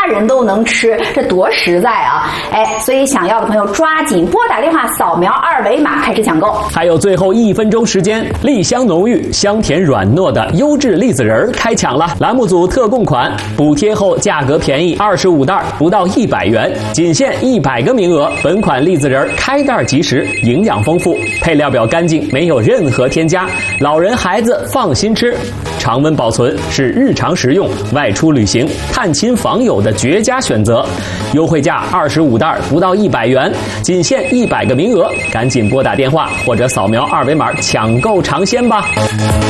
人都能吃，这多实在啊！哎，所以想要的朋友抓紧拨打电话，扫描2维码开始抢购。 还有最后1分钟时间，栗香浓郁、香甜软糯的优质栗子仁开抢了！栏目组特供款，补贴后价格便宜，25袋不到100元，仅限100个名额。本款栗子仁开袋即食，营养丰富，配料表干净，没有任何添加，老人孩子放心吃。常温保存是日常食用、外出旅行、探亲访友的绝佳选择。优惠价25袋不到100元，仅限100个名额，赶紧拨打电话或者扫描2维码抢购尝鲜吧。